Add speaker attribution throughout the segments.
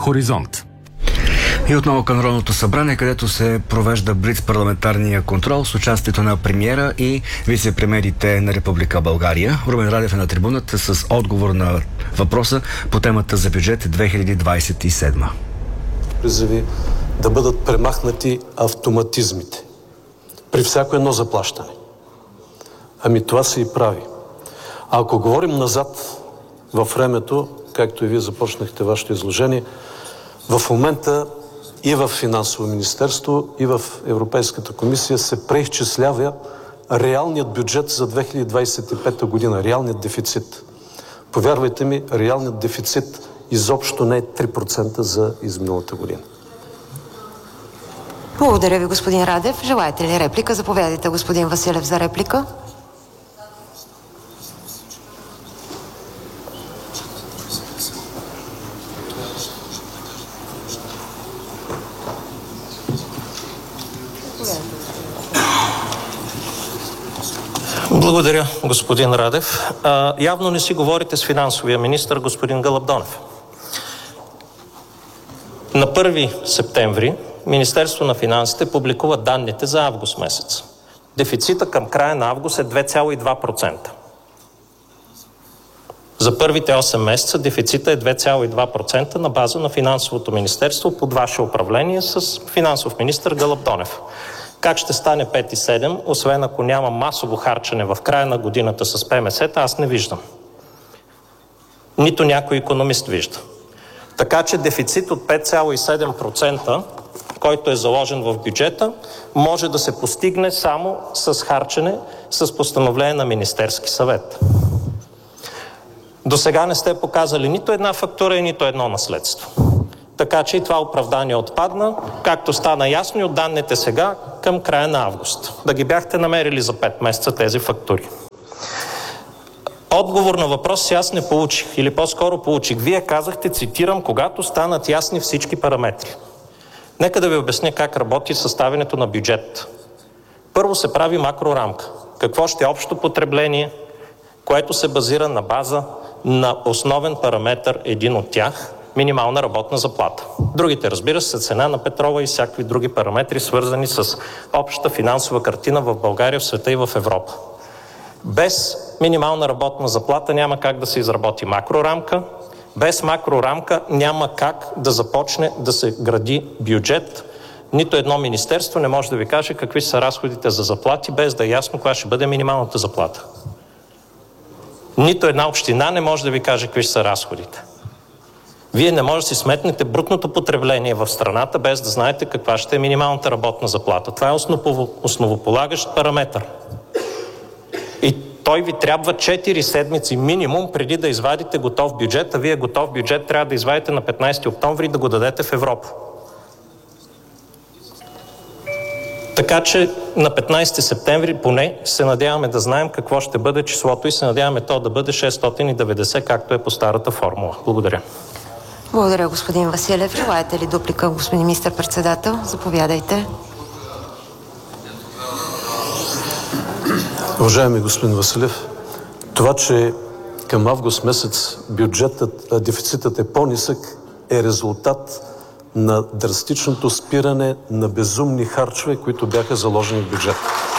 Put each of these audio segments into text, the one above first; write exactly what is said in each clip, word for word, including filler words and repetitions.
Speaker 1: Хоризонт.
Speaker 2: И отново към Народното събрание, където се провежда блиц парламентарния контрол с участието на премиера и вице-премиерите на Република България. Румен Радев е на трибуната с отговор на въпроса по темата за бюджет две хиляди двадесет и седма.
Speaker 3: Призиви да бъдат премахнати автоматизмите при всяко едно заплащане. Ами това се и прави. А ако говорим назад във времето, както и вие започнахте вашето изложение, в момента и в Финансово министерство, и в Европейската комисия се преизчислява реалният бюджет за две хиляди двадесет и пета година, реалният дефицит. Повярвайте ми, реалният дефицит изобщо не е три процента за изминалата година.
Speaker 4: Благодаря ви, господин Радев. Желаете ли реплика? Заповядайте, господин Василев, за реплика.
Speaker 5: Благодаря, господин Радев. А, явно не си говорите с финансовия министър, господин Гълъб Донев. На първи септември Министерство на финансите публикува данните за август месец. Дефицита към края на август е две цяло и две процента. За първите осем месеца дефицита е две цяло и две процента на база на Финансовото министерство под ваше управление с финансов министър Гълъб Донев. Как ще стане пет и седем, освен ако няма масово харчене в края на годината с Пе Ем Ес-та, аз не виждам. Нито някой икономист вижда. Така че дефицит от пет цяло и седем процента, който е заложен в бюджета, може да се постигне само с харчене, с постановление на Министерски съвет. До сега не сте показали нито една фактура и нито едно наследство. Така че и това оправдание отпадна, както стана ясно и от данните сега към края на август. Да ги бяхте намерили за пет месеца тези фактури. Отговор на въпрос си аз не получих, или по-скоро получих. Вие казахте, цитирам, когато станат ясни всички параметри. Нека да ви обясня как работи съставянето на бюджет. Първо се прави макрорамка. Какво ще е общо потребление, което се базира на база на основен параметър, един от тях – минимална работна заплата. Другите, разбира се, цена на петрола и всякакви други параметри, свързани с общата финансова картина в България, в света и в Европа. Без минимална работна заплата няма как да се изработи макрорамка. Без макрорамка няма как да започне да се гради бюджет. Нито едно министерство не може да ви каже какви са разходите за заплати, без да е ясно коя ще бъде минималната заплата. Нито една община не може да ви каже какви са разходите. Вие не може да си сметнете брутното потребление в страната, без да знаете каква ще е минималната работна заплата. Това е основополагащ параметър. И той ви трябва четири седмици минимум преди да извадите готов бюджет, а вие готов бюджет трябва да извадите на петнайсети октомври и да го дадете в Европа. Така че на петнайсети септември поне се надяваме да знаем какво ще бъде числото и се надяваме то да бъде шестстотин и деветдесет, както е по старата формула. Благодаря.
Speaker 4: Благодаря, господин Василев. Желаете ли дуплика, господин министър-председател? Заповядайте.
Speaker 3: Уважаеми господин Василев, това, че към август месец бюджетът, дефицитът е по-нисък, е резултат на драстичното спиране на безумни харчове, които бяха заложени в бюджета.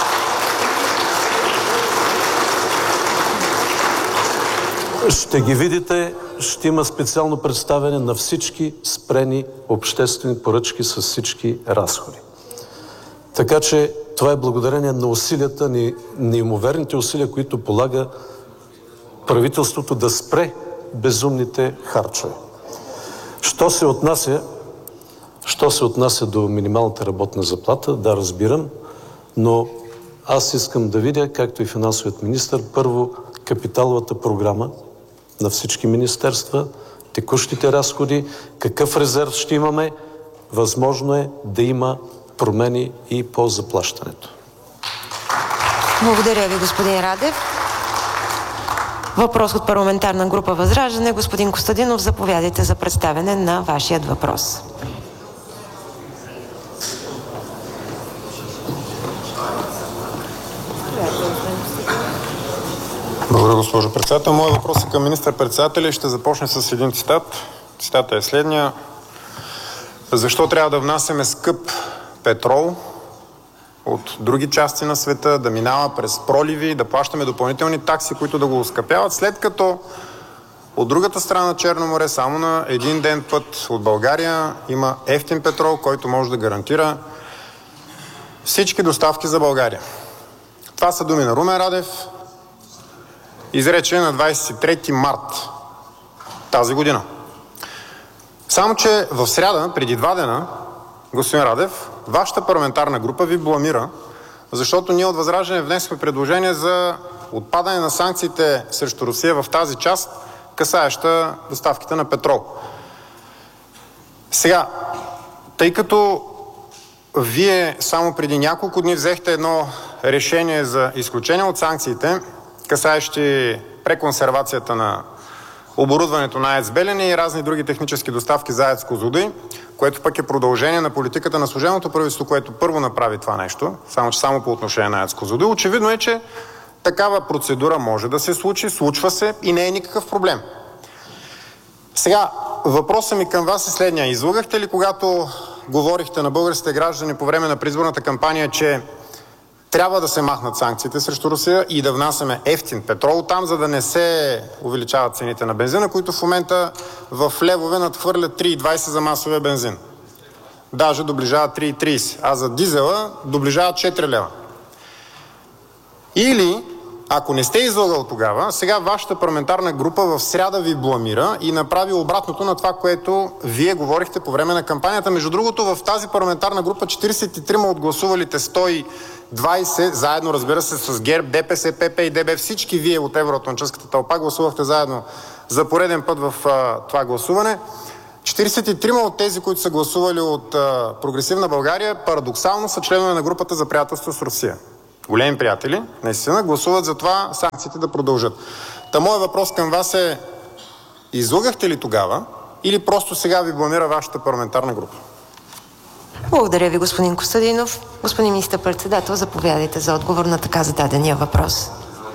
Speaker 3: Ще ги видите, ще има специално представяне на всички спрени обществени поръчки с всички разходи. Така че това е благодарение на усилията, неимоверните усилия, които полага правителството да спре безумните харчове. Що се отнася, що се отнася до минималната работна заплата, да, разбирам, но аз искам да видя, както и финансовият министър, първо капиталовата програма на всички министерства, текущите разходи, какъв резерв ще имаме, възможно е да има промени и по заплащането.
Speaker 4: Благодаря ви, господин Радев. Въпрос от парламентарна група Възраждане. Господин Костадинов, заповядайте за представяне на вашият въпрос.
Speaker 6: Благодаря, госпожо председател. Моят въпрос е към министър-председателя и ще започне с един цитат. Цитата е следния.
Speaker 1: Защо трябва да внасяме скъп петрол от други части на света, да минава през проливи, да плащаме допълнителни такси, които да го оскъпяват, след като от другата страна на Черно море, само на един ден път от България, има евтин петрол, който може да гарантира всички доставки за България. Това са думи на Румен Радев, изречени на двадесет и трети март тази година. Само че в сряда, преди два дена, господин Радев, вашата парламентарна група ви бламира, защото ние от ВЪЗРАЖДАНЕ внесохме предложение за отпадане на санкциите срещу Русия в тази част, касаеща доставките на петрол. Сега, тъй като вие само преди няколко дни взехте едно решение за изключение от санкциите, касаещи преконсервацията на оборудването на АЕЦ „Белене“ и разни други технически доставки за АЕЦ „Козлодуй“, което пък е продължение на политиката на служебното правителство, което първо направи това нещо, само че само по отношение на АЕЦ „Козлодуй“. Очевидно е, че такава процедура може да се случи, случва се и не е никакъв проблем. Сега, въпросът ми към вас е следния. Излъгахте ли, когато говорихте на българските граждани по време на предизборната кампания, че трябва да се махнат санкциите срещу Русия и да внасяме евтин петрол там, за да не се увеличават цените на бензина, които в момента в левове надхвърлят три и двадесет за масовия бензин. Даже доближават три и тридесет, а за дизела доближават четири лева. Или, ако не сте излъгал тогава, сега вашата парламентарна група в сряда ви бламира и направи обратното на това, което вие говорихте по време на кампанията. Между другото, в тази парламентарна група четиридесет и трима от гласувалите сто и двадесет, заедно, разбира се, с ГЕРБ, ДПС, ПП и ДБ, всички вие от евроатлантическата тълпа гласувахте заедно за пореден път в а, това гласуване. четиридесет и трима от тези, които са гласували от а, Прогресивна България, парадоксално са членове на групата за приятелство с Русия. Големи приятели, наистина, гласуват за това санкциите да продължат. Та моят въпрос към вас е: излъгахте ли тогава или просто сега ви бламира вашата парламентарна група?
Speaker 4: Благодаря ви, господин Костадинов. Господин министър-председател, заповядайте за отговор на така зададения въпрос.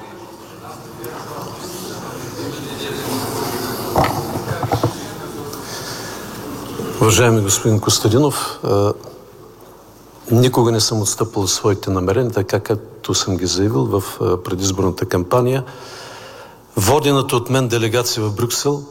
Speaker 3: Уважаеми господин Костадинов, никога не съм отстъпил своите намерения, така както съм ги заявил в предизборната кампания. Водената от мен делегация в Брюксел,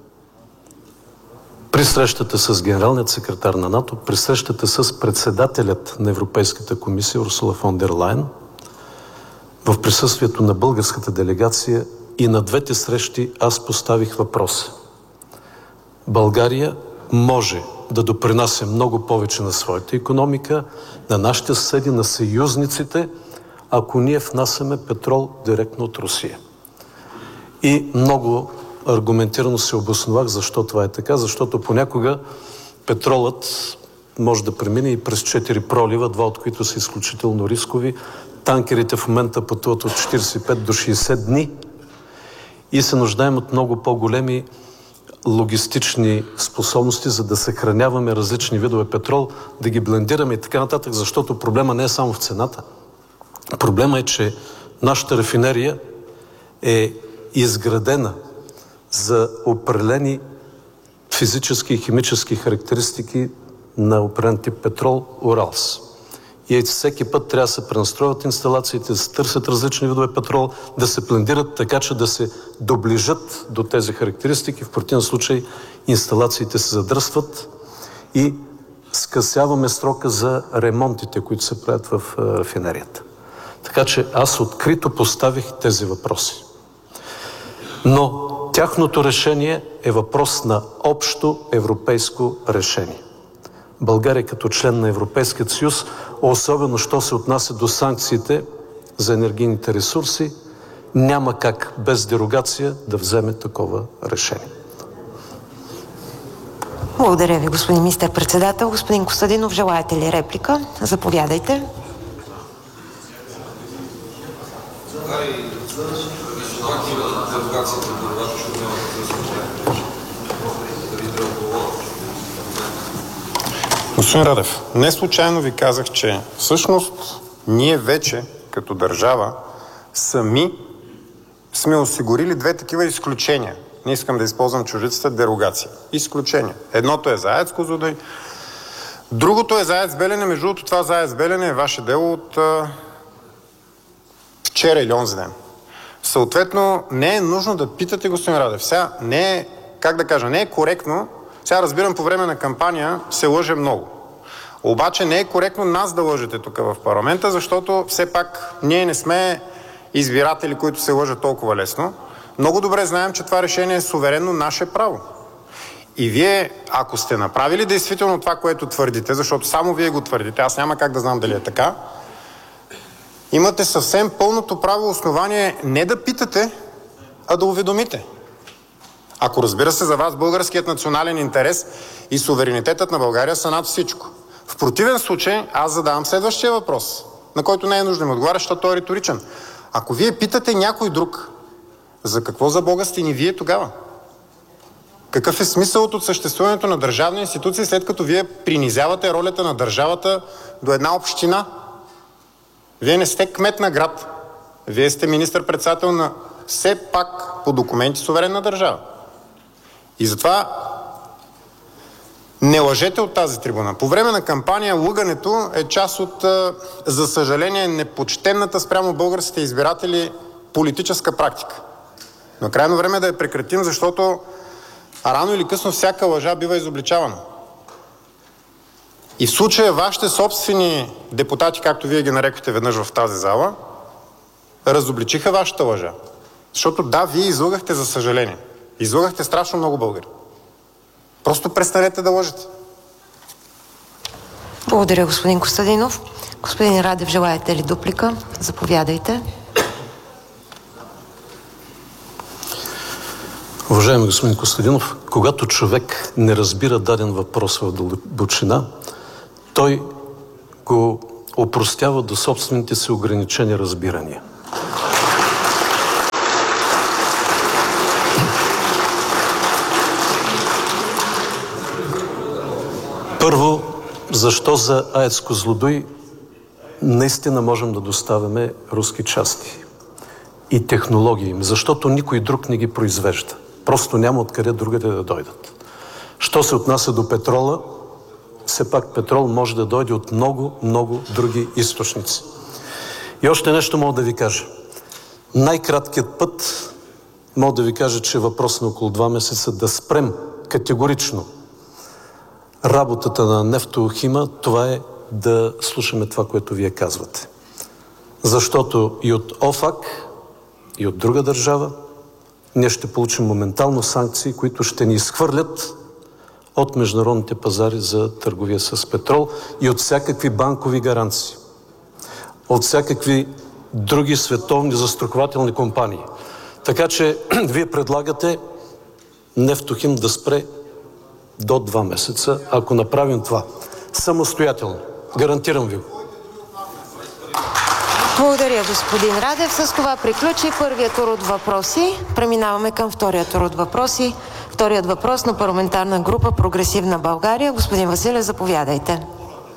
Speaker 3: при срещата с генералният секретар на НАТО, при срещата с председателят на Европейската комисия Урсула фон дер Лайен, в присъствието на българската делегация и на двете срещи аз поставих въпроса. България може да допринася много повече на своята икономика, на нашите съседи, на съюзниците, ако ние внасяме петрол директно от Русия. И много аргументирано се обосновах защо това е така, защото понякога петролът може да премине и през четири пролива, два от които са изключително рискови. Танкерите в момента пътуват от четиридесет и пет до шейсет дни и се нуждаем от много по-големи логистични способности, за да съхраняваме различни видове петрол, да ги блендираме и така нататък, защото проблема не е само в цената. Проблема е, че нашата рафинерия е изградена за определени физически и химически характеристики на определен тип петрол Уралс. И всеки път трябва да се пренастроят инсталациите, да се търсят различни видове петрол, да се блендират така, че да се доближат до тези характеристики. В противен случай инсталациите се задръстват и скъсяваме срока за ремонтите, които се правят в рафинерията. Така че аз открито поставих тези въпроси. Но тяхното решение е въпрос на общо европейско решение. България като член на Европейския съюз, особено що се отнася до санкциите за енергийните ресурси, няма как без дерогация да вземе такова решение.
Speaker 4: Благодаря ви, господин министър-председател. Господин Костадинов, желаете ли реплика? Заповядайте.
Speaker 1: Господин Радев, не случайно ви казах, че всъщност ние вече като държава сами сме осигурили две такива изключения. Не искам да използвам чужицата дерогация. Изключения. Едното е за АЕЦ „Козлодуй“, Другото е ЗАЕЦ Белене. Между другото, това ЗАЕЦ Белене е ваше дело от а, вчера или онзи ден. Съответно, не е нужно да питате, господин Радев. Сега не е, как да кажа, не е коректно. Сега разбирам, по време на кампания се лъже много. Обаче не е коректно нас да лъжете тук в парламента, защото все пак ние не сме избиратели, които се лъжат толкова лесно. Много добре знаем, че това решение е суверенно наше право. И вие, ако сте направили действително това, което твърдите, защото само вие го твърдите, аз няма как да знам дали е така, имате съвсем пълното право основание не да питате, а да уведомите. Ако, разбира се, за вас българският национален интерес и суверенитетът на България са над всичко. В противен случай аз задавам следващия въпрос, на който не е нужно да ми отговаря, защото той е риторичен. Ако вие питате някой друг, за какво за Бога сте ни вие тогава? Какъв е смисълът от съществуването на държавни институции, след като вие принизявате ролята на държавата до една община? Вие не сте кмет на град. Вие сте министър-председател на все пак по документи суверенна държава. И затова не лъжете от тази трибуна. По време на кампания лъгането е част от, за съжаление, непочтената спрямо българските избиратели политическа практика. Но крайно време да я прекратим, защото рано или късно всяка лъжа бива изобличавана. И в случая вашите собствени депутати, както вие ги нарекохте веднъж в тази зала, разобличиха вашата лъжа. Защото да, вие излъгахте, за съжаление. Излъгахте страшно много българи. Просто престанете да лъжете.
Speaker 4: Благодаря, господин Костадинов. Господин Радев, желаете ли дуплика? Заповядайте.
Speaker 3: Уважаеми господин Костадинов, когато човек не разбира даден въпрос в дълбочина, той го опростява до собствените си ограничени разбирания. Първо, защо за АЕЦ Козлодуй наистина можем да доставяме руски части и технологии, защото никой друг не ги произвежда. Просто няма откъде другаде да дойдат. Що се отнася до петрола, все пак петрол може да дойде от много, много други източници. И още нещо мога да ви кажа. Най-краткият път мога да ви кажа, че е въпрос на около два месеца да спрем категорично работата на Нефтохима, това е да слушаме това, което вие казвате. Защото и от ОФАК, и от друга държава, ние ще получим моментално санкции, които ще ни изхвърлят от международните пазари за търговия с петрол и от всякакви банкови гаранции, от всякакви други световни застрахователни компании. Така че вие предлагате Нефтохим да спре до два месеца, ако направим това самостоятелно. Гарантирам ви го.
Speaker 4: Благодаря, господин Радев. С това приключи първият тур от въпроси. Преминаваме към втория тур от въпроси. Вторият въпрос на парламентарна група Прогресивна България. Господин Василев, заповядайте.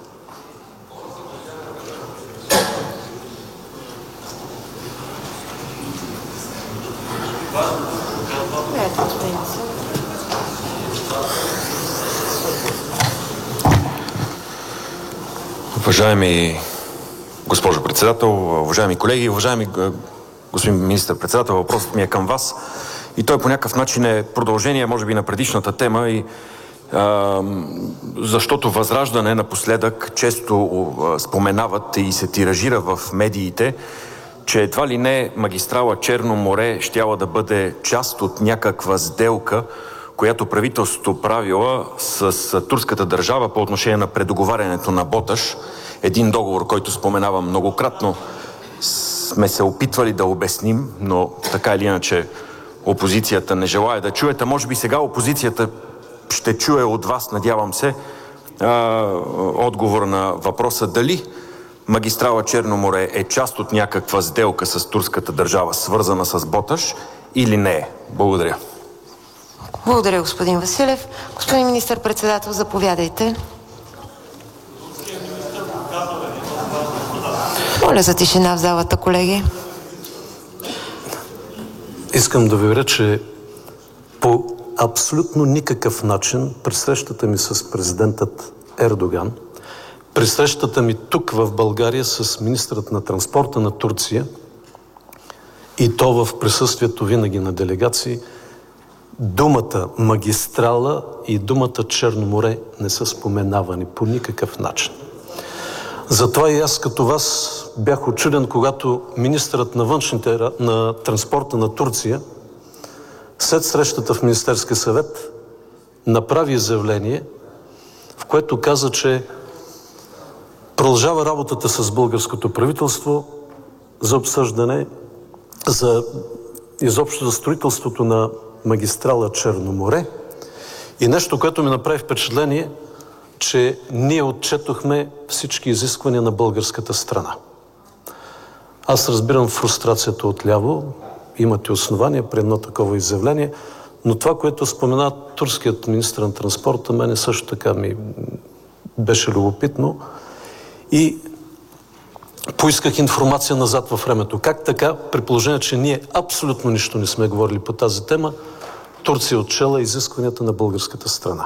Speaker 6: Уважаеми госпожо председател, уважаеми колеги, уважаеми господин министър-председател, въпросът ми е към вас и той по някакъв начин е продължение, може би, на предишната тема, и, а, защото Възраждане напоследък често споменават и се тиражира в медиите, че едва ли не магистрала Черно море щяла да бъде част от някаква сделка, която правителството правила с турската държава по отношение на предоговарянето на Боташ. Един договор, който споменавам многократно, сме се опитвали да обясним, но така или иначе опозицията не желая да чуете. Може би сега опозицията ще чуе от вас, надявам се, отговор на въпроса дали магистрала Черно море е част от някаква сделка с турската държава, свързана с Боташ, или не е. Благодаря.
Speaker 4: Благодаря, господин Василев. Господин министър-председател, заповядайте. Моля за тишина в залата, колеги.
Speaker 3: Искам да ви уверя, че по абсолютно никакъв начин при срещата ми с президентът Ердоган, при срещата ми тук в България с министърът на транспорта на Турция, и то в присъствието винаги на делегации, думата магистрала и думата Черно море не са споменавани по никакъв начин. Затова и аз като вас бях учуден, когато министърът на външните, на транспорта на Турция след срещата в Министерския съвет направи изявление, в което каза, че продължава работата с българското правителство за обсъждане, за изобщо за строителството на магистрала Черно море. И нещо, което ми направи впечатление, че ние отчетохме всички изисквания на българската страна. Аз разбирам фрустрацията отляво, имате основания при едно такова изявление, но това, което спомена турският министър на транспорта, мене също така ми беше любопитно и поисках информация назад във времето. Как така, при положение, че ние абсолютно нищо не сме говорили по тази тема, Турция отчела изискванията на българската страна.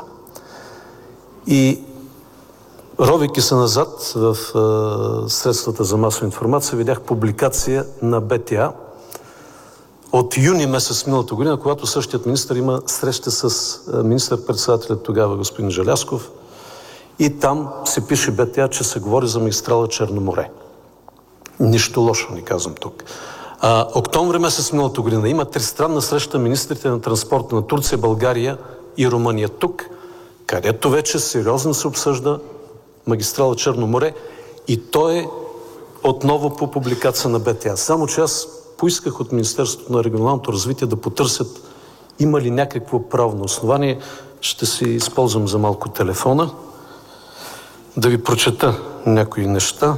Speaker 3: И ровейки се назад в е, средствата за масова информация, видях публикация на БТА от юни месец миналата година, когато същият министър има среща с министър-председателя тогава господин Желязков и там се пише БТА, че се говори за магистрала Черно море. Нищо лошо не казвам тук. А, октомври месец миналата година има тристранна среща министрите на транспорта на Турция, България и Румъния тук, където вече сериозно се обсъжда магистрала Черно море и то е отново по публикация на БТА. Само че аз поисках от Министерството на регионалното развитие да потърсят има ли някакво правно основание. Ще си използвам за малко телефона да ви прочета някои неща.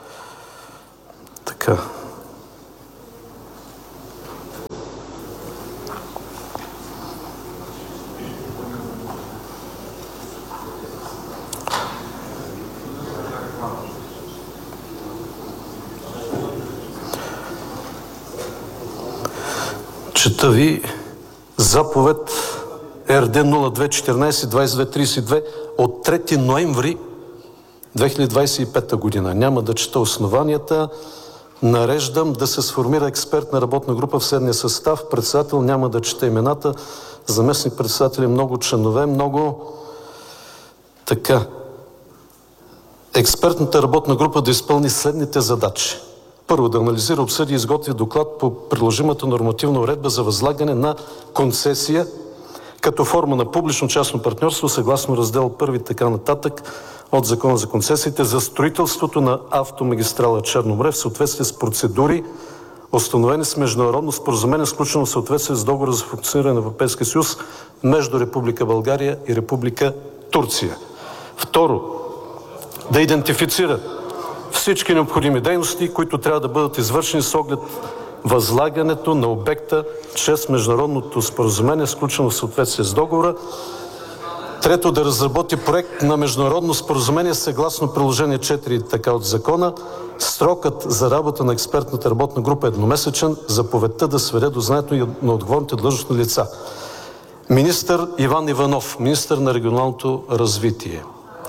Speaker 3: Така. Чета ви заповед Р Д нула две четиринайсет двайсет и две трийсет и две от трети ноември две хиляди двайсет и пета година. Няма да чета основанията. Нареждам да се сформира експертна работна група в следния състав. Председател, няма да чета имената. Заместник председатели, много членове, много така. Експертната работна група да изпълни следните задачи. Първо, да анализира, обсъди и изготви доклад по приложимата нормативна уредба за възлагане на концесия като форма на публично-частно партньорство съгласно раздел първи така нататък от Закона за концесиите за строителството на автомагистрала Черно море в съответствие с процедури, установени с международно споразумение, сключено в съответствие с договора за функциониране на Европейския съюз между Република България и Република Турция. Второ, да идентифицира всички необходими дейности, които трябва да бъдат извършени с оглед възлагането на обекта чрез международното споразумение, сключено в съответствие с договора. Трето, да разработи проект на международно споразумение съгласно приложение четири така от закона. Срокът за работа на експертната работна група е едномесечен. Заповедта да сведе до знанието и на отговорните длъжностни лица. Министър Иван Иванов, министър на регионалното развитие.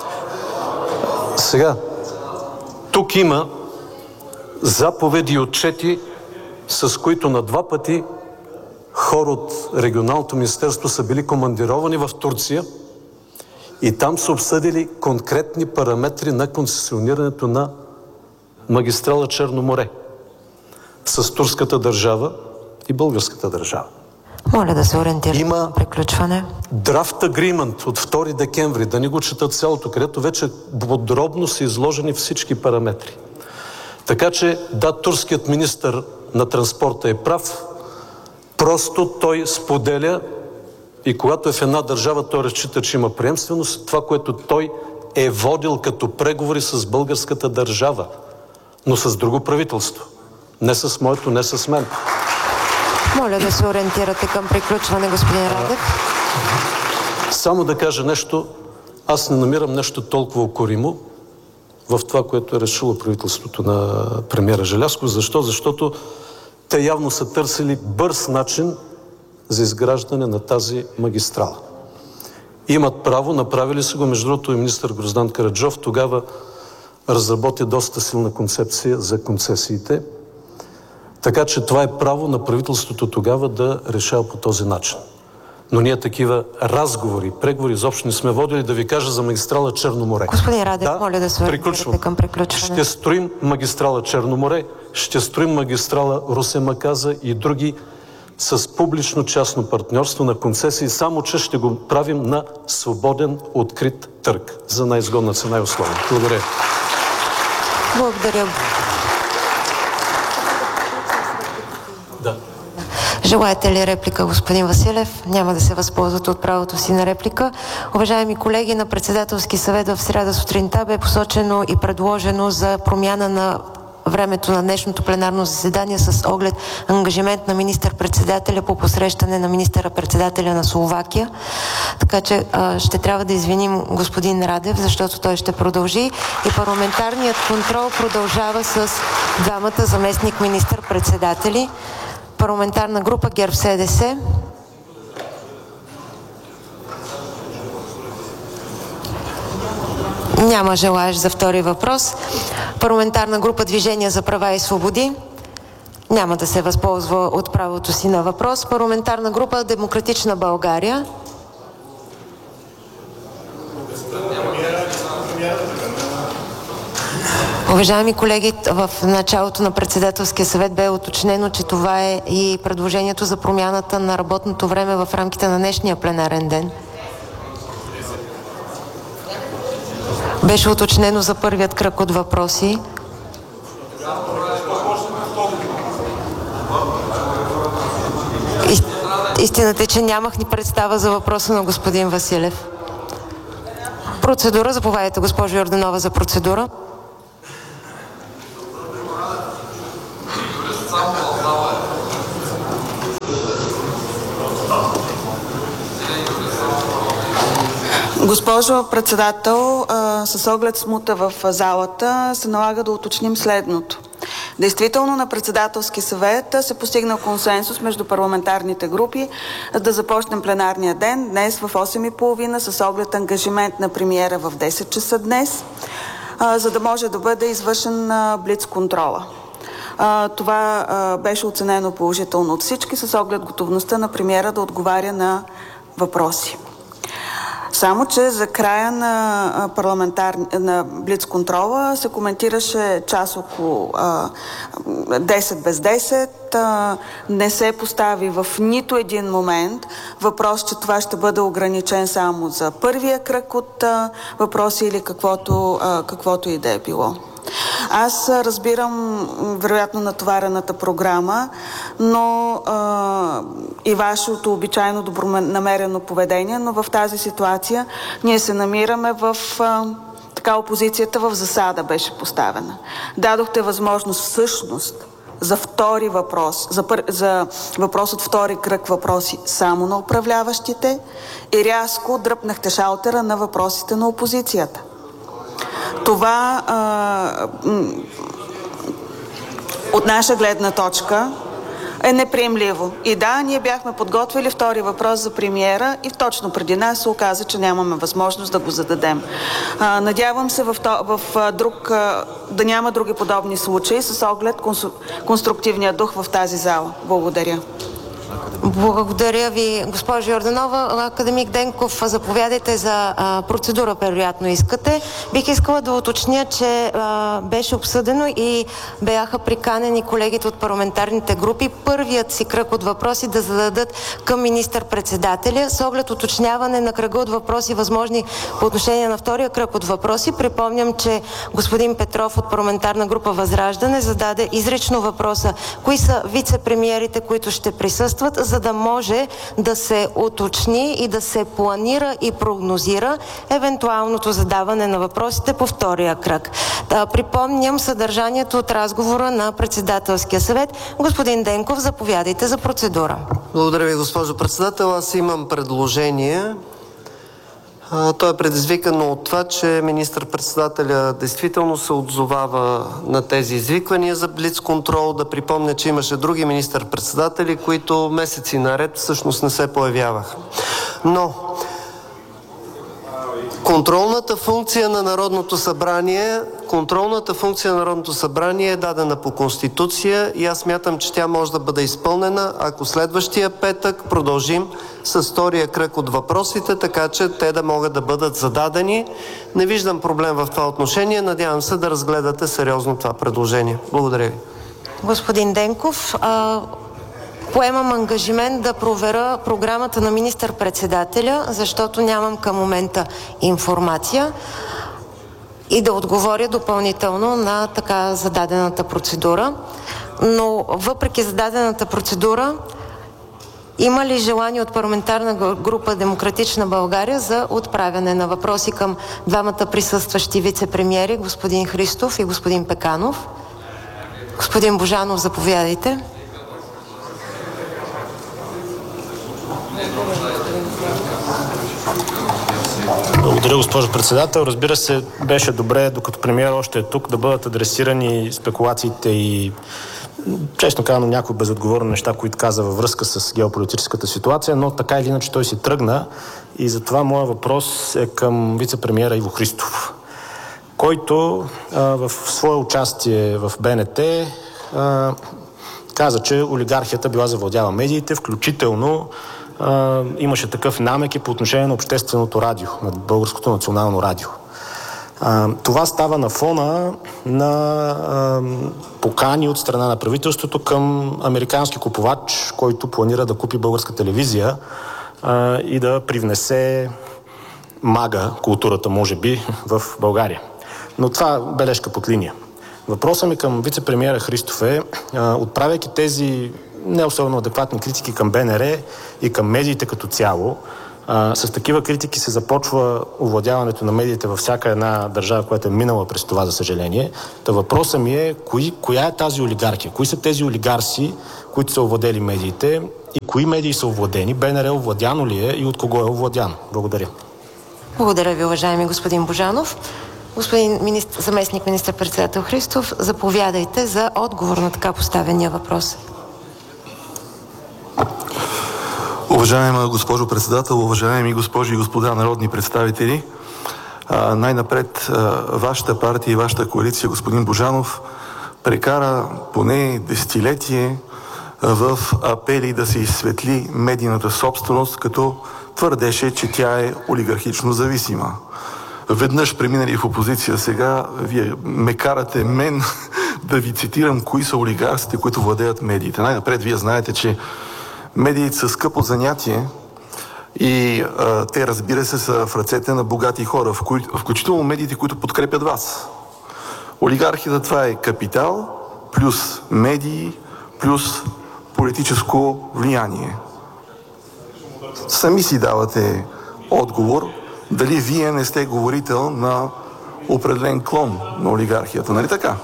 Speaker 3: Сега, тук има заповеди и отчети, с които на два пъти хора от регионалното министерство са били командировани в Турция и там са обсъдили конкретни параметри на концесионирането на магистрала Черно море с турската държава и българската държава.
Speaker 4: Моля да се ориентира
Speaker 3: Има
Speaker 4: приключване.
Speaker 3: Draft Agreement от втори декември, да не го четат цялото, където вече подробно са изложени всички параметри. Така че, да, турският министър на транспорта е прав, просто той споделя и когато е в една държава, той разчита, че има приемственост, това, което той е водил като преговори с българската държава, но с друго правителство. Не с моето, не с мен.
Speaker 4: Моля да се ориентирате към приключване, господин Радев.
Speaker 3: Само да кажа нещо, аз не намирам нещо толкова укоримо в това, което е решило правителството на премиера Желязков. Защо? Защото те явно са търсили бърз начин за изграждане на тази магистрала. Имат право, направили са го. Между другото и министър Гроздан Караджов тогава разработи доста силна концепция за концесиите. Така че това е право на правителството тогава да решава по този начин. Но ние такива разговори, преговори изобщо не сме водили. Да ви кажа за магистрала Черно море.
Speaker 4: Господин Радев,
Speaker 3: да,
Speaker 4: моля да се върнете към приключване.
Speaker 3: Ще строим магистрала Черно море, ще строим магистрала Русе-Маказа и други с публично-частно партньорство на концесии, само че ще го правим на свободен, открит търг за най-изгодна цена и условия. Благодаря.
Speaker 4: Благодаря.
Speaker 3: Да.
Speaker 4: Желаете ли реплика, господин Василев? Няма да се възползвате от правото си на реплика. Уважаеми колеги, на председателски съвет в сряда сутринта бе посочено и предложено за промяна на времето на днешното пленарно заседание с оглед ангажимент на министър-председателя по посрещане на министъра-председателя на Словакия. Така че а, ще трябва да извиним господин Радев, защото той ще продължи. И парламентарният контрол продължава с двамата заместник министър-председатели. Парламентарна група ГЕРБ-СДС. Няма желаещ за втори въпрос. Парламентарна група Движение за права и свободи. Няма да се възползва от правото си на въпрос. Парламентарна група Демократична България. Уважаеми колеги, в началото на председателския съвет бе уточнено, че това е и предложението за промяната на работното време в рамките на днешния пленарен ден. Беше уточнено за първият кръг от въпроси. Истината е, че нямах ни представа за въпроса на господин Василев. Процедура, заповядайте, госпожо Йорданова, за процедура.
Speaker 7: Госпожо председател, с оглед смута в залата се налага да уточним следното. Действително на председателски съвет се постигна консенсус между парламентарните групи да започнем пленарния ден днес в осем и половина с оглед ангажимент на премиера в десет часа днес, за да може да бъде извършен блиц контрола. Това беше оценено положително от всички с оглед готовността на премиера да отговаря на въпроси. Само че за края на, парламентар... на блицконтрола се коментираше час около а, десет без десет. А, не се постави в нито един момент въпрос, че това ще бъде ограничен само за първия кръг от а, въпроси или каквото, а, каквото и да е било. Аз разбирам вероятно натоварената програма, но а, и вашето обичайно добронамерено поведение, но в тази ситуация ние се намираме в а, така опозицията в засада беше поставена. Дадохте възможност всъщност за втори въпрос, за, пър, за въпрос от втори кръг въпроси само на управляващите и рязко дръпнахте шалтера на въпросите на опозицията. Това а, от наша гледна точка е неприемливо. И да, ние бяхме подготвили втори въпрос за премиера и точно преди нас се оказа, че нямаме възможност да го зададем. А, надявам се в, в, в друг, а, да няма други подобни случаи с оглед конструктивния дух в тази зала. Благодаря.
Speaker 4: Благодаря ви, госпожо Йорданова. Академик Денков, заповядайте за а, процедура, вероятно искате. Бих искала да уточня, че а, беше обсъдено и бяха приканени колегите от парламентарните групи първият си кръг от въпроси да зададат към министър-председателя с оглед уточняване на кръга от въпроси, възможни по отношение на втория кръг от въпроси. Припомням, че господин Петров от парламентарна група Възраждане зададе изрично въпроса: кои са вице-премиерите, които ще присъстват, за да може да се уточни и да се планира и прогнозира евентуалното задаване на въпросите по втория кръг. Да, припомням съдържанието от разговора на председателския съвет. Господин Денков, заповядайте за процедура.
Speaker 8: Благодаря ви, госпожо председател. Аз имам предложение. То е предизвикано от това, че министър-председателя действително се отзовава на тези извиквания за блицконтрол. Да припомня, че имаше други министър-председатели, които месеци наред всъщност не се появяваха. Но Контролната функция на Народното събрание, контролната функция на Народното събрание е дадена по Конституция и аз смятам, че тя може да бъде изпълнена, ако следващия петък продължим с втория кръг от въпросите, така че те да могат да бъдат зададени. Не виждам проблем в това отношение. Надявам се да разгледате сериозно това предложение. Благодаря ви.
Speaker 4: Господин Денков, а... поемам ангажимент да проверя програмата на министър-председателя, защото нямам към момента информация, и да отговоря допълнително на така зададената процедура. Но въпреки зададената процедура, има ли желание от парламентарна група Демократична България за отправяне на въпроси към двамата присъстващи вице-премиери, господин Христов и господин Пеканов? Господин Божанов, заповядайте.
Speaker 9: Благодаря, госпожо председател. Разбира се, беше добре, докато премиер още е тук, да бъдат адресирани спекулациите и, честно казано, някои безотговорни неща, които каза във връзка с геополитическата ситуация, но така или иначе той си тръгна и затова моят въпрос е към вице-премиера Иво Христов, който а, в свое участие в БНТ а, каза, че олигархията била завладяла медиите, включително Uh, имаше такъв намек и по отношение на общественото радио, на Българското национално радио. Uh, това става на фона на uh, покани от страна на правителството към американски купувач, който планира да купи българска телевизия uh, и да привнесе мага културата, може би, в България. Но това бележка под линия. Въпросът ми към вице-премиера Христов е, uh, отправяйки тези не особено адекватни критики към БНР и към медиите като цяло. А, с такива критики се започва овладяването на медиите във всяка една държава, която е минала през това, за съжаление. Та въпросът ми е, кои, коя е тази олигархия? Кои са тези олигарси, които са овладели медиите и кои медии са овладени? БНР овладяно ли е и от кого е овладяно? Благодаря.
Speaker 4: Благодаря ви, уважаеми господин Божанов. Господин министр, заместник министър-председател Христов, заповядайте за отговор на така поставения въпрос.
Speaker 10: Уважаема госпожо председател, уважаеми госпожи и господа народни представители, а, най-напред а, вашата партия и вашата коалиция, господин Божанов, прекара поне десетилетие в апели да се изсветли медийната собственост, като твърдеше, че тя е олигархично зависима. Веднъж преминали в опозиция, сега вие ме карате мен да ви цитирам кои са олигарсите, които владеят медиите. Най-напред вие знаете, че медиите са скъпо занятие и а, те, разбира се, са в ръцете на богати хора, включително медиите, които подкрепят вас. Олигархията, това е капитал, плюс медии, плюс политическо влияние. Сами си давате отговор дали вие не сте говорител на определен клон на олигархията, нали така?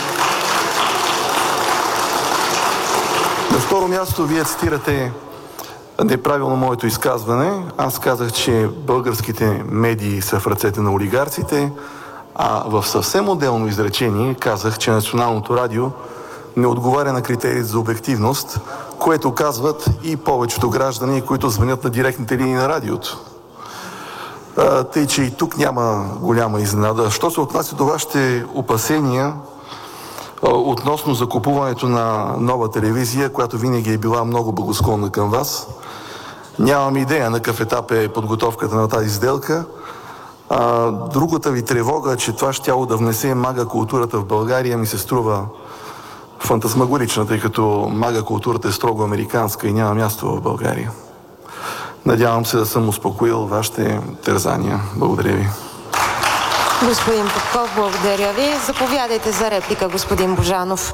Speaker 10: На второ място, вие цитирате неправилно моето изказване. Аз казах, че българските медии са в ръцете на олигарците, а в съвсем отделно изречение казах, че Националното радио не отговаря на критериите за обективност, което казват и повечето граждани, които звънят на директните линии на радиото. А, тъй, че и тук няма голяма изненада. Що се отнася до вашите опасения относно закупуването на нова телевизия, която винаги е била много благосклонна към вас, нямам идея на какъв етап е подготовката на тази сделка. А, другата ви тревога, че това щяло да внесе мага културата в България, ми се струва фантасмагорична, тъй като мага културата е строго американска и няма място в България. Надявам се да съм успокоил вашите тързания. Благодаря ви.
Speaker 4: Господин Попков, благодаря ви. Заповядайте за реплика, господин Божанов.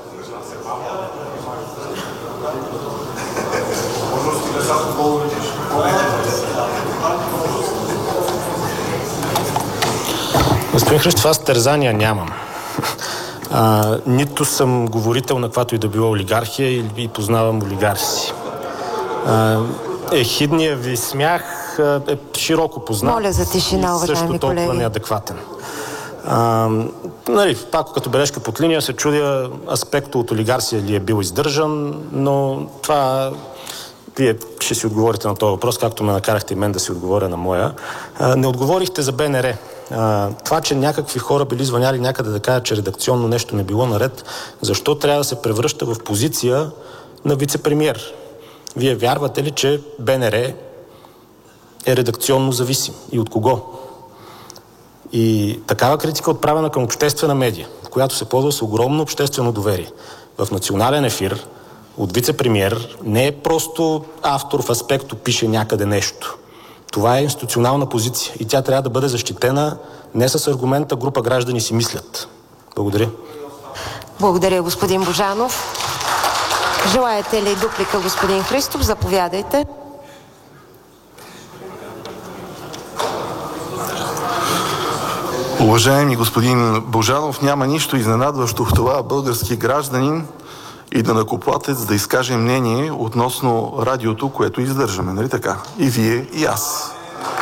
Speaker 9: Господин Христов, аз тързания нямам. А, нито съм говорител на каквато и да била олигархия и познавам олигарси. А, ехидният ви смях е широко познат.
Speaker 4: Моля за тишина, уважаеми колеги.
Speaker 9: Също толкова неадекватен. А, нали, пак като бележка под линия се чудя аспекта от олигарсия ли е бил издържан, но това вие ще си отговорите на този въпрос, както ме накарахте и мен да си отговоря на моя. А, не отговорихте за Б Н Р. А, това, че някакви хора били звъняли някъде да кажат, че редакционно нещо не било наред, защо трябва да се превръща в позиция на вице-премиер? Вие вярвате ли, че Б Н Р е редакционно зависим? И от кого? И такава критика отправена към обществена медия, в която се ползва с огромно обществено доверие. В национален ефир от вице-премиер не е просто автор в Аспекто пише някъде нещо. Това е институционална позиция и тя трябва да бъде защитена не с аргумента група граждани си мислят. Благодаря.
Speaker 4: Благодаря, господин Божанов. Желаете ли дуплика, господин Христов? Заповядайте.
Speaker 10: Уважаеми господин Божанов, няма нищо изненадващо в това български гражданин и данъкоплатец да изкаже мнение относно радиото, което издържаме, нали така? И вие, и аз.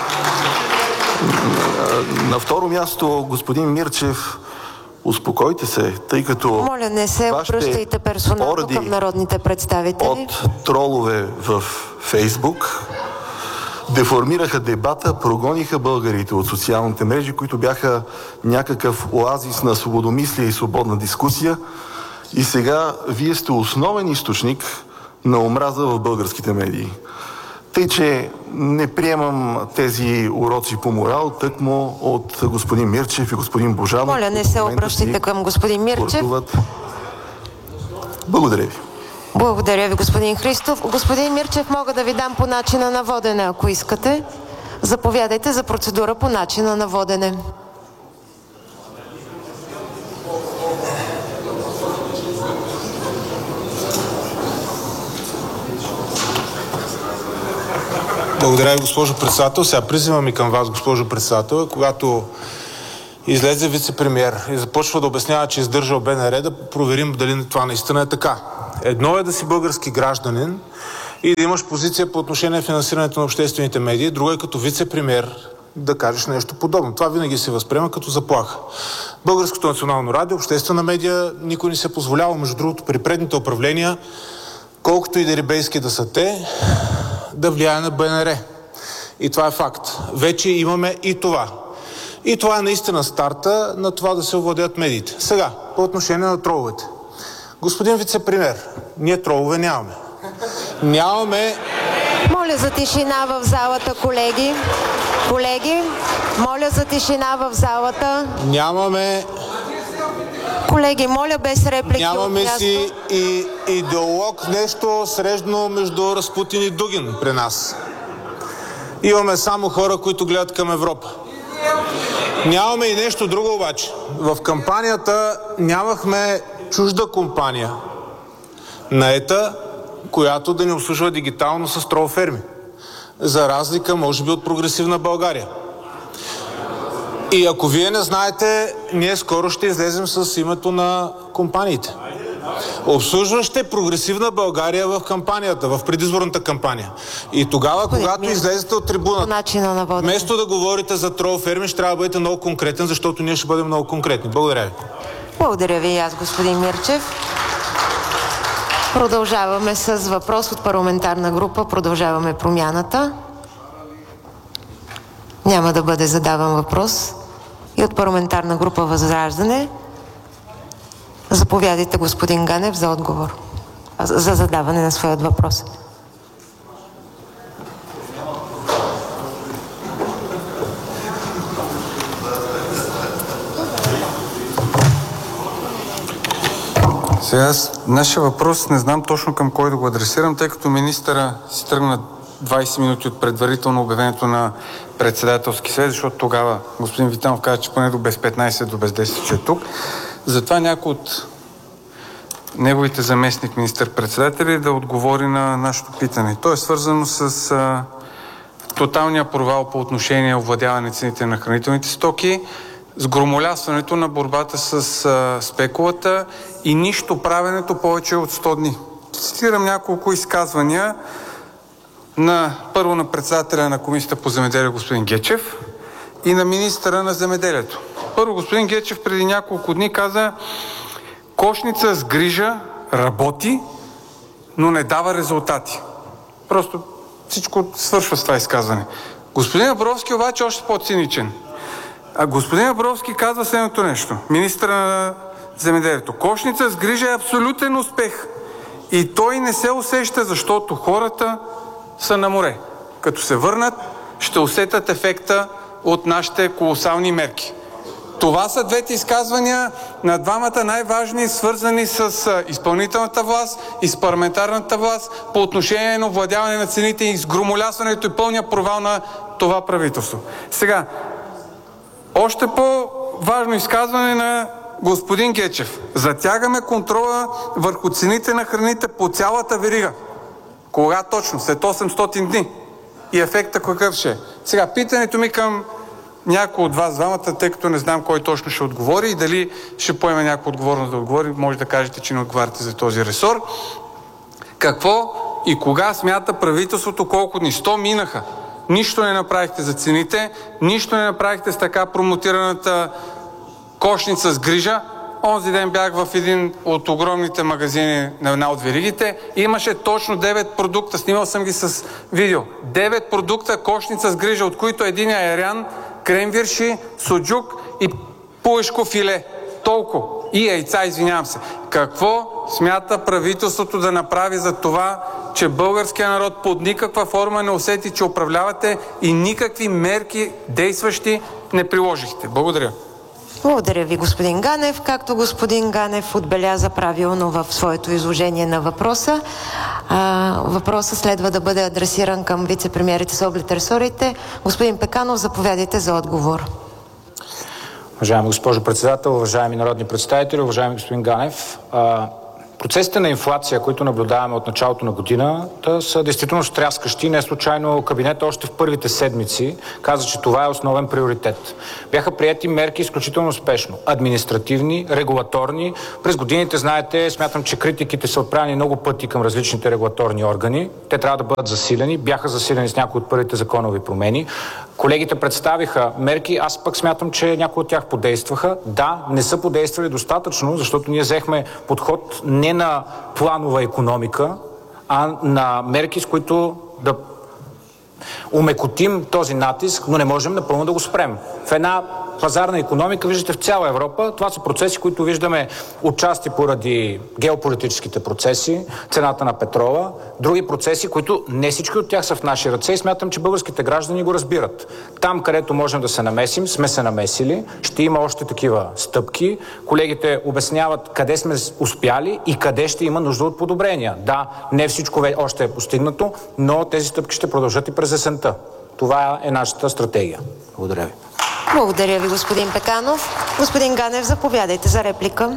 Speaker 10: На второ място, господин Мирчев, успокойте се, тъй като...
Speaker 4: Моля, не се обръщайте персонално към народните представители.
Speaker 10: От тролове в Фейсбук деформираха дебата, прогониха българите от социалните мрежи, които бяха някакъв оазис на свободомислие и свободна дискусия. И сега вие сте основен източник на омраза в българските медии. Тъй, че не приемам тези уроци по морал, тъкмо от господин Мирчев и господин Божанов.
Speaker 4: Моля, не се обръщайте към господин Мирчев.
Speaker 10: Благодаря ви.
Speaker 4: Благодаря ви, господин Христов. Господин Мирчев, мога да ви дам по начина на водене, ако искате. Заповядайте за процедура по начина на водене.
Speaker 11: Благодаря ви, госпожо председател. Сега призивам и към вас, госпожо председател, когато излезе вице-премиер и започва да обяснява, че издържал Б Н Р, да проверим дали това наистина е така. Едно е да си български гражданин и да имаш позиция по отношение на финансирането на обществените медии, друго е като вице-премиер да кажеш нещо подобно. Това винаги се възприема като заплаха. Българското национално радио, обществена медия, никой не се позволява, между другото, при предните управления, колкото и дерибейски да са те, да влияе на Б Н Р. И това е факт. Вече имаме и това. И това е наистина старта на това да се овладеят медиите. Сега, по отношение на троловете. Господин вице-премиер, ние тролове нямаме. Нямаме...
Speaker 4: Моля за тишина в залата, колеги. Колеги, моля за тишина в залата.
Speaker 11: Нямаме...
Speaker 4: Колеги, моля без реплики.
Speaker 11: Нямаме си и идеолог, нещо срещано между Разпутин и Дугин при нас. Имаме само хора, които гледат към Европа. Нямаме и нещо друго обаче. В кампанията нямахме чужда компания, наета, която да ни обслужва дигитално с тролферми. За разлика, може би, от Прогресивна България. И ако вие не знаете, ние скоро ще излезем с името на компаниите. Обслужващите Прогресивна България в кампанията, в предизборната кампания. И тогава, когато излезете от трибуната, вместо да говорите за тролферми, ще трябва да бъдете много конкретен, защото ние ще бъдем много конкретни. Благодаря ви.
Speaker 4: Благодаря ви и аз, господин Мирчев. Продължаваме с въпрос от парламентарна група. Продължаваме Промяната. Няма да бъде задаван въпрос. И от парламентарна група Възраждане. Заповядайте, господин Ганев, за отговор. За задаване на своят въпрос.
Speaker 12: Сега, нашия въпрос не знам точно към кой да го адресирам, тъй като министъра си тръгна двайсет минути от предварително обявението на председателски съвет, защото тогава господин Витанов каза, че поне до без петнайсет, до без десет, че е тук. Затова някой от неговите заместник министър-председатели да отговори на нашето питане. То е свързано с а, тоталния провал по отношение овладяване цените на хранителните стоки, с громолясването на борбата с а, спекулата и нищо правенето повече от сто дни. Цитирам няколко изказвания на първо на председателя на Комисията по земеделие господин Гечев и на министъра на земеделието. Първо господин Гечев преди няколко дни каза: кошница с грижа работи, но не дава резултати. Просто всичко свършва с това изказване. Господин Абровски обаче още по-циничен. А господин Абровски казва следното нещо. Министър на земеделието. Кошница с грижа е абсолютен успех. И той не се усеща, защото хората са на море. Като се върнат, ще усетят ефекта от нашите колосални мерки. Това са двете изказвания на двамата най-важни, свързани с изпълнителната власт и с парламентарната власт по отношение на овладяване на цените и сгромолясването и пълния провал на това правителство. Сега, още по-важно изказване на господин Гечев. Затягаме контрола върху цените на храните по цялата верига. Кога точно? След осемстотин дни. И ефекта какъв ще е? Сега, питането ми към някой от вас двамата, тъй като не знам кой точно ще отговори и дали ще поеме някаква отговорност да отговори, може да кажете, че не отговаряте за този ресор. Какво и кога смята правителството, колко дни? сто минаха. Нищо не направихте за цените, нищо не направихте с така промотираната кошница с грижа. Онзи ден бях в един от огромните магазини на една от веригите. Имаше точно девет продукта, снимал съм ги с видео. девет продукта кошница с грижа, от които един е айран, кренвирши, суджук и пуешко филе. Толкова. И яйца, извинявам се. Какво смята правителството да направи за това, че българския народ под никаква форма не усети, че управлявате и никакви мерки действащи не приложихте? Благодаря.
Speaker 4: Благодаря ви, господин Ганев. Както господин Ганев отбеляза правилно в своето изложение на въпроса, а, въпросът следва да бъде адресиран към вице-премиерите с оглед ресорите. Господин Пеканов, заповядайте за отговор.
Speaker 9: Уважаема госпожо председател, уважаеми народни представители, уважаеми господин Ганев, а, процесите на инфлация, които наблюдаваме от началото на годината, са действително стряскащи. Не случайно кабинета още в първите седмици каза, че това е основен приоритет. Бяха приети мерки изключително успешно. Административни, регулаторни. През годините, знаете, смятам, че критиките са отправени много пъти към различните регулаторни органи. Те трябва да бъдат засилени. Бяха засилени с някои от първите законови промени. Колегите представиха мерки, аз пък смятам, че някои от тях подействаха. Да, не са подействали достатъчно, защото ние взехме подход не на планова икономика, а на мерки, с които да умекотим този натиск, но не можем напълно да го спрем. В една пазарна икономика, виждате, в цяла Европа, това са процеси, които виждаме отчасти поради геополитическите процеси, цената на петрола, други процеси, които не всички от тях са в наши ръце и смятам, че българските граждани го разбират. Там, където можем да се намесим, сме се намесили, ще има още такива стъпки. Колегите обясняват къде сме успяли и къде ще има нужда от подобрения. Да, не всичко още е постигнато, но тези стъпки ще продължат и през есента. Това е нашата стратегия. Благодаря ви.
Speaker 4: Благодаря ви, господин Пеканов. Господин Ганев, заповядайте за реплика.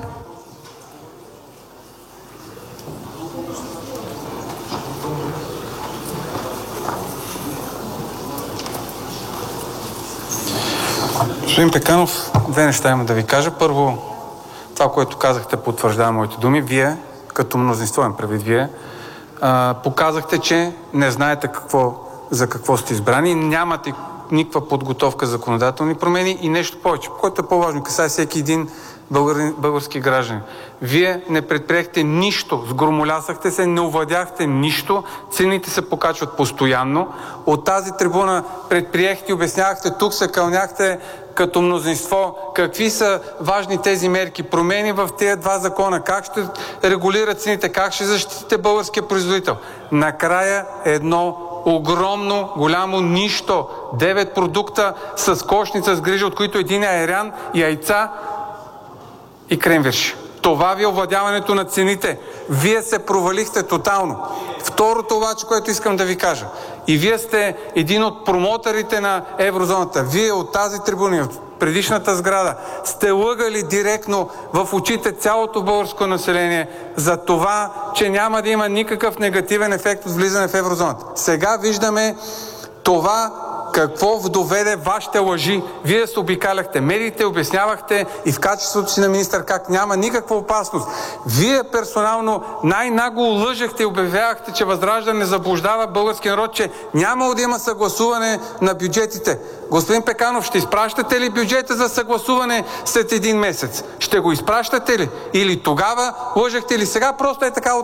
Speaker 12: Господин Пеканов, две неща има да ви кажа. Първо, това, което казахте, потвърждава моите думи. Вие, като мнозинство им предвид вие, а, показахте, че не знаете какво, за какво сте избрани, нямате никаква подготовка за законодателни промени и нещо повече, което е по-важно, касае всеки един българ, български гражданин. Вие не предприехте нищо, сгромолясахте се, не овладяхте нищо, цените се покачват постоянно. От тази трибуна предприехте, обяснявахте, тук се кълняхте като мнозинство, какви са важни тези мерки, промени в тези два закона, как ще регулират цените, как ще защитите българския производител. Накрая едно огромно, голямо нищо. Девет продукта с кошница с грижа, от които един е айран, яйца и кренвирши. Това ви е овладяването на цените. Вие се провалихте тотално. Второто обаче, което искам да ви кажа. И вие сте един от промоторите на еврозоната. Вие от тази трибуна, от предишната сграда, сте лъгали директно в очите цялото българско население за това, че няма да има никакъв негативен ефект от влизане в еврозоната. Сега виждаме това, какво доведе вашите лъжи. Вие се обикаляхте медиите, обяснявахте и в качеството си на министър как няма никаква опасност. Вие персонално най-нагло лъжехте и обявявахте, че Възраждане заблуждава българския народ, че няма да има съгласуване на бюджетите. Господин Пеканов, ще изпращате ли бюджета за съгласуване след един месец? Ще го изпращате ли? Или тогава лъжехте, или сега просто е така от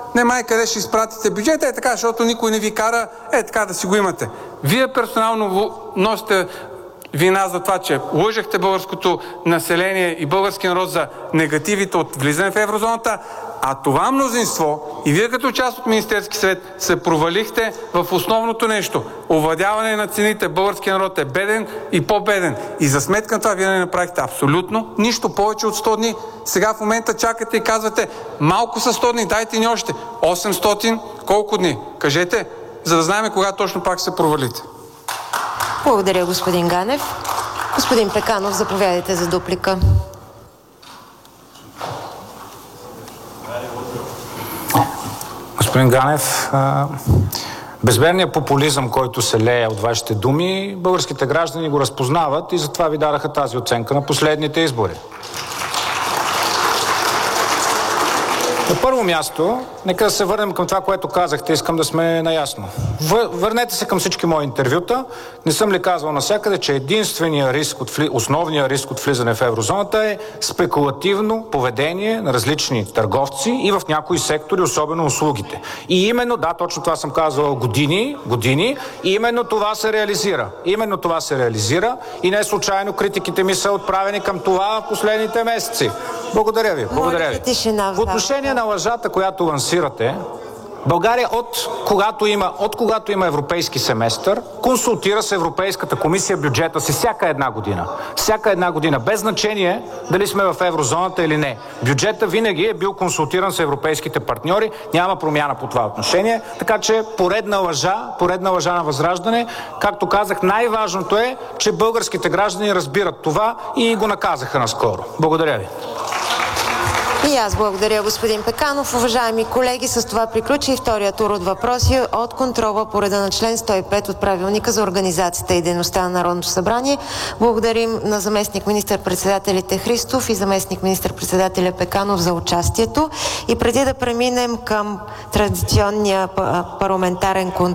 Speaker 12: не май къде ще изпратите бюджета, е така, защото никой не ви кара, е така да си го имате. Вие персонално носите вина за това, че лъжехте българското население и българския народ за негативите от влизане в еврозоната, а това мнозинство и вие като част от Министерски съвет се провалихте в основното нещо – овладяване на цените. Българския народ е беден и по-беден. И за сметка на това вие не направихте абсолютно нищо повече от сто дни. Сега в момента чакате и казвате: малко са сто дни, дайте ни още. осемстотин колко дни? Кажете, за да знаем кога точно пак се провалите.
Speaker 4: Благодаря, господин Ганев. Господин Пеканов, заповядайте за дуплика.
Speaker 9: Господин Ганев, безмерният популизъм, който се лее от вашите думи, българските граждани го разпознават и затова ви дадаха тази оценка на последните избори. На първо място, нека да се върнем към това, което казахте. Искам да сме наясно. Върнете се към всички мои интервюта. Не съм ли казвал навсякъде, че единственият риск, от вли... основният риск от влизане в еврозоната е спекулативно поведение на различни търговци и в някои сектори, особено услугите. И именно, да, точно това съм казвал години, години, и именно това се реализира. Именно това се реализира и не случайно критиките ми са отправени към това в последните месеци. Благодаря ви. Благодаря ви. По отношение на лъжата, която лансирате, България от когато има, от когато има европейски семестър, консултира с Европейската комисия бюджета си всяка една година. Всяка една година, без значение дали сме в еврозоната или не. Бюджета винаги е бил консултиран с европейските партньори, няма промяна по това отношение, така че поредна лъжа, поредна лъжа на Възраждане. Както казах, най-важното е, че българските граждани разбират това и го наказаха наскоро. Благодаря ви.
Speaker 4: И аз благодаря, господин Пеканов. Уважаеми колеги, с това приключи и втория тур от въпроси от контрола по реда на член сто и пет от Правилника за организацията и дейността на Народното събрание. Благодарим на заместник министър-председателите Христов и заместник министър-председателя Пеканов за участието. И преди да преминем към традиционния парламентарен контрол,